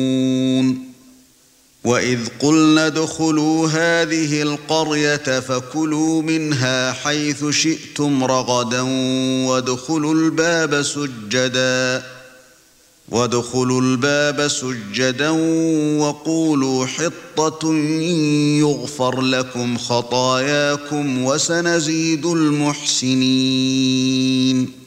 وَإِذْ قُلْنَا ادْخُلُوا هَٰذِهِ الْقَرْيَةَ فَكُلُوا مِنْهَا حَيْثُ شِئْتُمْ رَغَدًا وَادْخُلُوا الْبَابَ سُجَّدًا وَقُولُوا حِطَّةٌ يُغْفَرْ لَكُمْ خَطَايَاكُمْ وَسَنَزِيدُ الْمُحْسِنِينَ